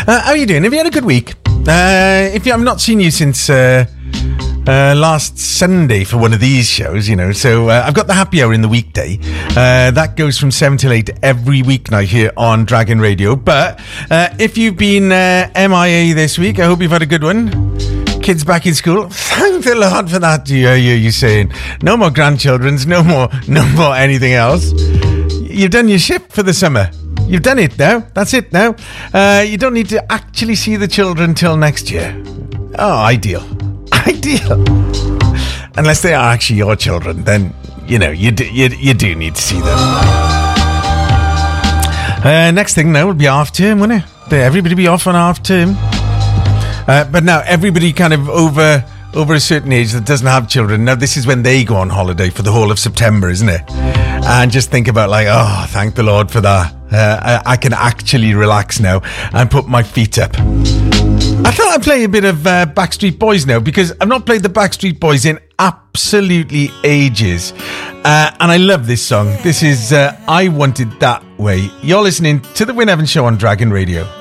How are you doing? Have you had a good week? I've not seen you since last Sunday for one of these shows, So I've got the happy hour in the weekday. That goes from 7 till 8 every weeknight here on Dragon Radio. But if you've been MIA this week, I hope you've had a good one. Kids back in school. Thank the Lord for that. You're saying no more grandchildren's, no more anything else. You've done your shift for the summer. You've done it now. That's it now. You don't need to actually see the children till next year. Oh, ideal. Unless they are actually your children, then you do need to see them. Next thing now will be half term, won't it? Everybody be off on half term. But now everybody kind of over a certain age that doesn't have children, now this is when they go on holiday for the whole of September, isn't it? And just think about thank the Lord for that. I can actually relax now and put my feet up. I thought I'd play a bit of Backstreet Boys now, because I've not played the Backstreet Boys in absolutely ages. And I love this song. This is I Want It That Way. You're listening to The Win Evans Show on Dragon Radio.